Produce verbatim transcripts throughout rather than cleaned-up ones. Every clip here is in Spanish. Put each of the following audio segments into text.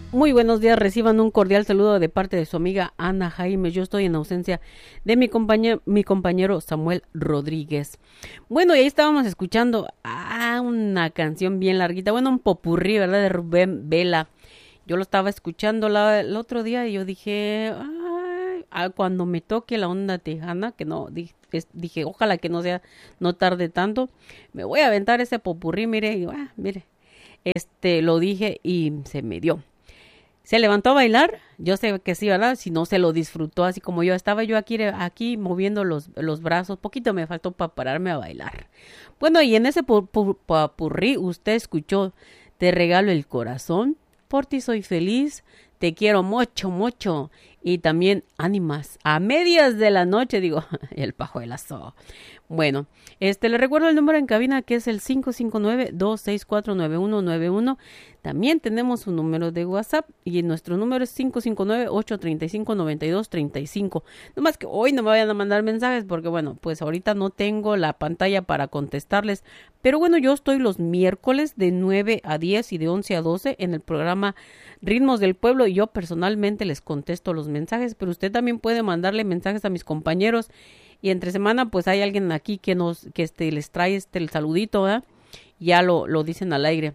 Muy buenos días, reciban un cordial saludo de parte de su amiga Ana Jaime. Yo estoy en ausencia de mi compañero, mi compañero Samuel Rodríguez. Bueno, y ahí estábamos escuchando ah, una canción bien larguita, bueno, un popurrí, ¿verdad? De Rubén Vela. Yo lo estaba escuchando la, el otro día y yo dije, ay, ah, cuando me toque la onda tejana, que no, dije, es, dije, ojalá que no sea, no tarde tanto, me voy a aventar ese popurrí, mire, y, ah, mire, este, lo dije y se me dio. Se levantó a bailar, yo sé que sí, ¿verdad? Si no se lo disfrutó así como yo. Estaba yo aquí, aquí moviendo los, los brazos, poquito me faltó para pararme a bailar. Bueno, y en ese popurrí usted escuchó Te regalo el corazón, por ti soy feliz, te quiero mucho, mucho. Y también Ánimas, a medias de la noche, digo, el pajuelazo. Bueno, este le recuerdo el número en cabina que es el cinco cinco nueve, dos seis cuatro, nueve uno nueve uno. También tenemos un número de WhatsApp y nuestro número es cinco cinco nueve, ocho tres cinco, nueve dos tres cinco. No más que hoy no me vayan a mandar mensajes porque bueno, pues ahorita no tengo la pantalla para contestarles. Pero bueno, yo estoy los miércoles de nueve a diez y de once a doce en el programa Ritmos del Pueblo y yo personalmente les contesto los mensajes, pero usted también puede mandarle mensajes a mis compañeros. Y entre semana, pues hay alguien aquí que nos, que este, les trae este el saludito, ¿verdad? Ya lo, lo dicen al aire.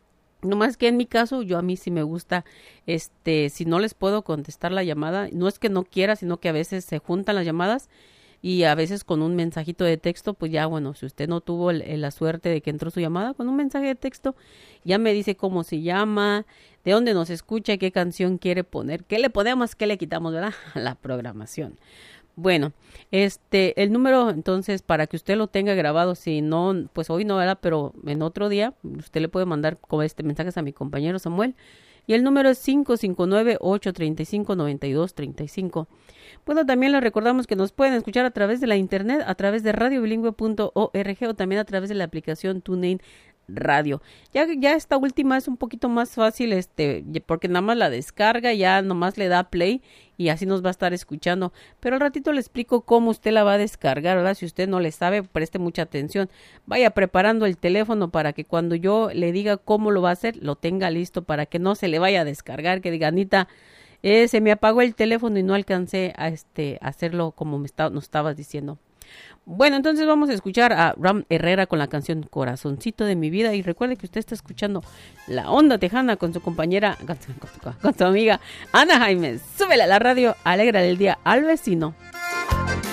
No más que en mi caso, yo a mí sí me gusta, este, si no les puedo contestar la llamada, no es que no quiera, sino que a veces se juntan las llamadas y a veces con un mensajito de texto, pues ya, bueno, si usted no tuvo el, el, la suerte de que entró su llamada, con un mensaje de texto, ya me dice cómo se llama, de dónde nos escucha, qué canción quiere poner, qué le ponemos, qué le quitamos, ¿verdad? A la programación. Bueno, este, el número, entonces, para que usted lo tenga grabado, si no, pues hoy no era, pero en otro día, usted le puede mandar como este mensajes a mi compañero Samuel. Y el número es cinco cinco nueve, ocho tres cinco, nueve dos tres cinco. Bueno, también les recordamos que nos pueden escuchar a través de la internet, a través de radio bilingüe punto org o también a través de la aplicación TuneIn Radio. Ya, ya esta última es un poquito más fácil, este, porque nada más la descarga, ya nomás le da play y así nos va a estar escuchando. Pero al ratito le explico cómo usted la va a descargar, ¿verdad? Si usted no le sabe, preste mucha atención. Vaya preparando el teléfono para que cuando yo le diga cómo lo va a hacer, lo tenga listo para que no se le vaya a descargar, que diga, Anita, eh, se me apagó el teléfono y no alcancé a este a hacerlo como me está, nos estabas diciendo. Bueno, entonces vamos a escuchar a Ram Herrera con la canción Corazoncito de mi vida. Y recuerde que usted está escuchando La Onda Tejana con su compañera, con su, con su amiga Ana Jaime. Súbele a la radio, alégrale el día al vecino.